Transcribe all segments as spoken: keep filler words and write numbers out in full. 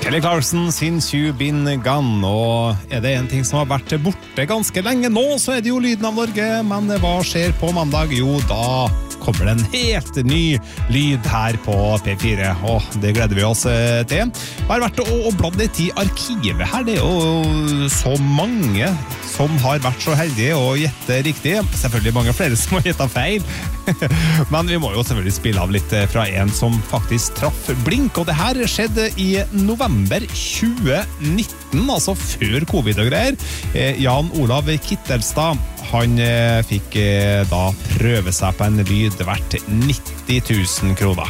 Kelly Clarkson since you've been gone, og er det en ting som har vært borte ganske lenge nå, så er det jo Lyden av Norge, men hva skjer på mandag? Jo, da kommer det en helt ny lyd her på P fire, og det gleder vi oss til. Det har vært å, å bladde litt i arkivet her, det er jo så mange som har vært så heldige å gjette riktig. Selvfølgelig mange flere som har gjettet feil, men vi må jo selvfølgelig spille av litt fra en som faktisk traff blink, og det her skjedde i november tjue nitten, altså før covid og greier. Jan Olav Kittelstad, han fikk da prøve seg på en lyd verdt nitti tusen kroner.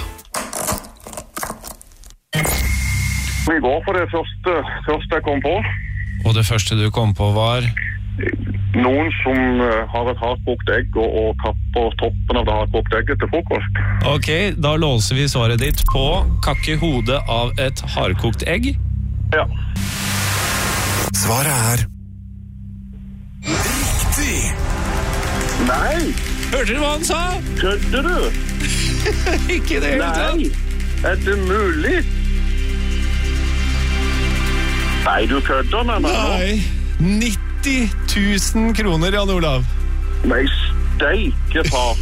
Vi går for det første, første jeg kom på. Og det første du kom på var? Noen som har et hardkokt egg og, og kapper toppen av det hardkokt egget til frokost. Ok, da låser vi svaret ditt på kakke hodet av et hardkokt egg. Ja. Svaret er riktig! Nei! Hørte du hva han sa? Kødder du? Ikke det hele tatt. Nei, er det mulig? Nei, du kødder med meg nå. Nei, nitti tusen kroner, Jan Olav. Nei, steike far.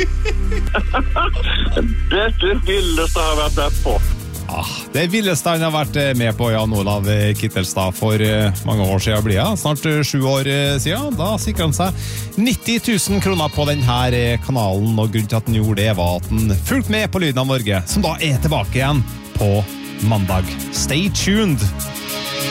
Dette villeste har vært med på. Ah, det villeste han har vært med på, Jan Olav Kittelstad, for mange år siden blir det. Snart sju år siden. Da sikret han seg nitti tusen kroner på denne kanalen, og grunnen til at han gjorde det var at han fulgte med på Lyden av Norge, som da er tilbake igjen på mandag. Stay tuned!